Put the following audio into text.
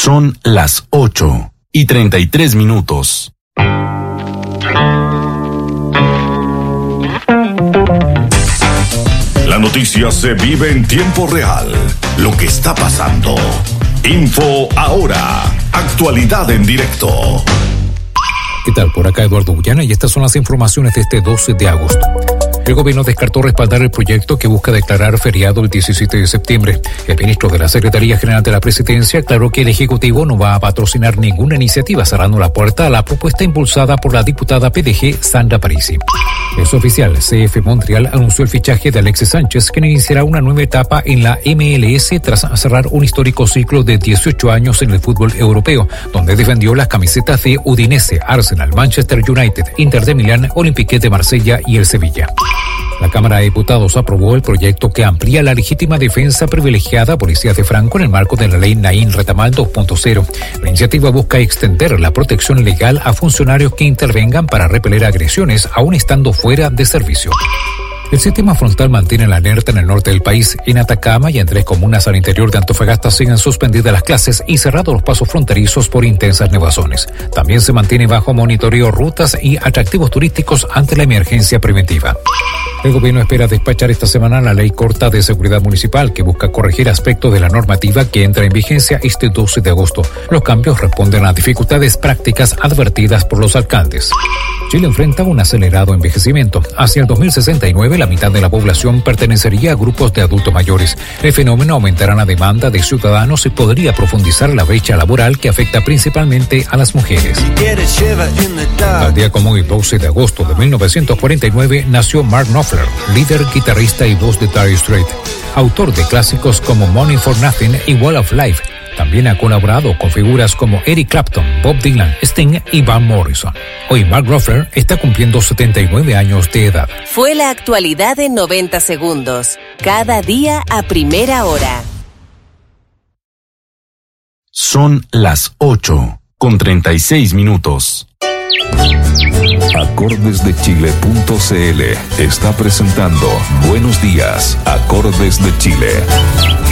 Son las 8:33. La noticia se vive en tiempo real. Lo que está pasando. Info ahora. Actualidad en directo. ¿Qué tal? Por acá Eduardo Bullana y estas son las informaciones de este 12 de agosto. El gobierno descartó respaldar el proyecto que busca declarar feriado el 17 de septiembre. El ministro de la Secretaría General de la Presidencia aclaró que el Ejecutivo no va a patrocinar ninguna iniciativa, cerrando la puerta a la propuesta impulsada por la diputada PDG Sandra Parisi. Es oficial, CF Montreal anunció el fichaje de Alexis Sánchez, quien iniciará una nueva etapa en la MLS tras cerrar un histórico ciclo de 18 años en el fútbol europeo, donde defendió las camisetas de Udinese, Arsenal, Manchester United, Inter de Milán, Olympique de Marsella y el Sevilla. La Cámara de Diputados aprobó el proyecto que amplía la legítima defensa privilegiada a policías de Franco en el marco de la ley Naín Retamal 2.0. La iniciativa busca extender la protección legal a funcionarios que intervengan para repeler agresiones aún estando fuera de servicio. El sistema frontal mantiene la alerta en el norte del país. En Atacama y en 3 comunas al interior de Antofagasta siguen suspendidas las clases y cerrados los pasos fronterizos por intensas nevazones. También se mantiene bajo monitoreo rutas y atractivos turísticos ante la emergencia preventiva. El gobierno espera despachar esta semana la ley corta de seguridad municipal que busca corregir aspectos de la normativa que entra en vigencia este 12 de agosto. Los cambios responden a dificultades prácticas advertidas por los alcaldes. Chile enfrenta un acelerado envejecimiento. Hacia el 2069, la mitad de la población pertenecería a grupos de adultos mayores. El fenómeno aumentará la demanda de ciudadanos y podría profundizar la brecha laboral que afecta principalmente a las mujeres. Tal día como hoy, 12 de agosto de 1949, nació Mark Knopfler, líder, guitarrista y voz de Dire Straits, autor de clásicos como Money for Nothing y Wall of Life. También ha colaborado con figuras como Eric Clapton, Bob Dylan, Sting y Van Morrison. Hoy Mark Knopfler está cumpliendo 79 años de edad. Fue la actualidad en 90 segundos. Cada día a primera hora. Son las 8:36. Acordesdechile.cl está presentando Buenos Días, Acordes de Chile.